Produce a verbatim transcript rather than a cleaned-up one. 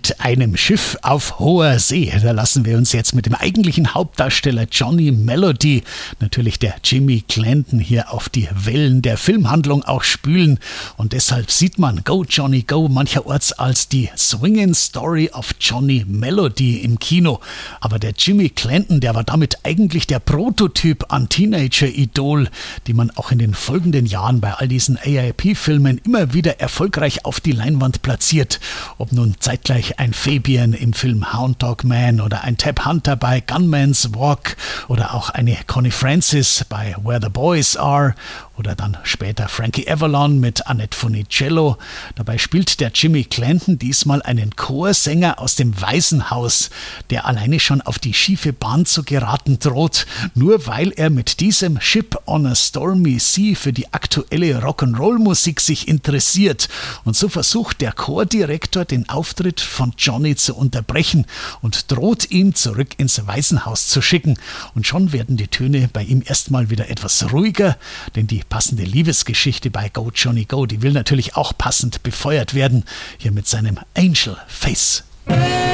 mit einem Schiff auf hoher See. Da lassen wir uns jetzt mit dem eigentlichen Hauptdarsteller Johnny Melody, natürlich der Jimmy Clanton, hier auf die Wellen der Filmhandlung auch spülen. Und deshalb sieht man Go Johnny Go mancherorts als die Swinging Story of Johnny Melody im Kino. Aber der Jimmy Clanton, der war damit eigentlich der Prototyp an Teenager-Idol, die man auch in den folgenden Jahren bei all diesen A I P-Filmen immer wieder erfolgreich auf die Leinwand platziert. Ob nun zeitgleich ein Fabian im Film Hound Dog Man oder ein Tab Hunter bei Gunman's Walk oder auch eine Connie Francis bei Where the Boys Are oder dann später Frankie Avalon mit Annette Funicello. Dabei spielt der Jimmy Clanton diesmal einen Chorsänger aus dem Waisenhaus, der alleine schon auf die schiefe Bahn zu geraten droht, nur weil er mit diesem Ship on a Stormy Sea für die aktuelle Rock'n'Roll-Musik sich interessiert. Und so versucht der Chordirektor, den Auftritt von Johnny zu unterbrechen und droht ihn zurück ins Waisenhaus zu schicken. Und schon werden die Töne bei ihm erstmal wieder etwas ruhiger, denn die passende Liebesgeschichte bei Go Johnny Go, die will natürlich auch passend befeuert werden, hier mit seinem Angel Face.